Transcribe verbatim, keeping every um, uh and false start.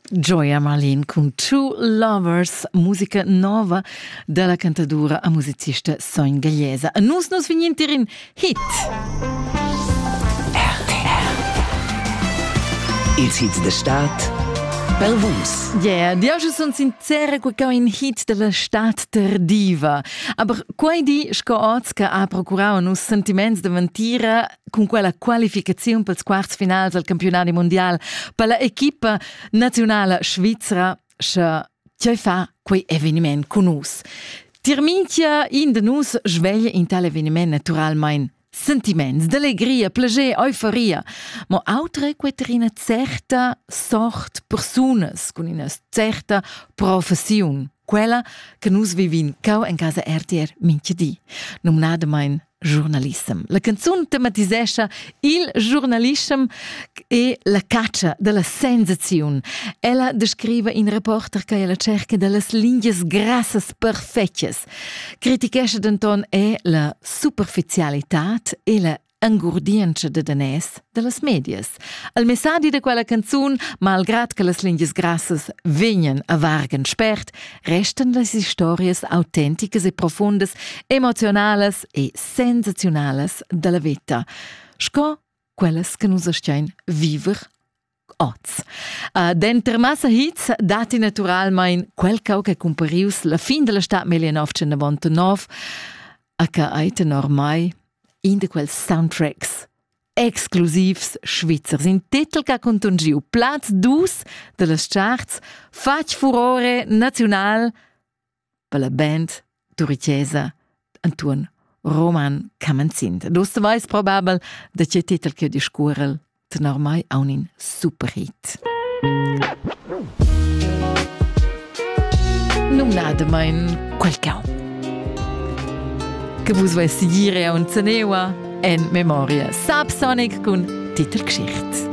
Gioia Marlin con True Lovers, musica nova della cantadura e musicista Soin Gagliesa. E nus nus vignin in hit. R T R. Ils hits de Stadt per vus. Yeah, di oggi sono sincera che in hit della stat tardiva. Aber quei di scoaz che ha procurato nos sentiments de mentira con quella qualificazione per i quarts finals al campionato mondiale per la equipa nazionale svizzera che ci fa quei avveniment con nus. Tirmintia in de nus sveglia in tal avveniment naturalmente sentiments d'allegria, plager, euforia, ma autre che ter una certa sort personas con una certa profession, quella che nus vivin cau in casa R T R minchia di, nominada mein journalism. La canzone tematisescha il journalism e la caccia della sensazione. Ella descrive in reporter che ella cerca delle linee grassas perfettas. Criticescha denton è la superficialità e la angurdienza de danès de las medias. Il messaggio di quella canzone, malgrad che las lingues grassas vegnan a vargen spert, restan las historias autenticas e profundas, emocionales e sensazionales della vita. Sco quelles che nus astgein viver oz. Uh, D'enter massa hits dati naturalmein quel cau che comparius la fin della stat millenovecentonovantanove a che aita normai in de quels soundtracks exclusivs svizzers. In titel ca contungiu Platz dus de las charts fac furore national per la band turicesa Antuan Roman Camanzind. Dus te vais probabel de ce titel che discurel te normai aun in superhit. Num nada mein quel cau che vus vai seguire a un zanewa en memoria. Subsonic con Titelgeschichte.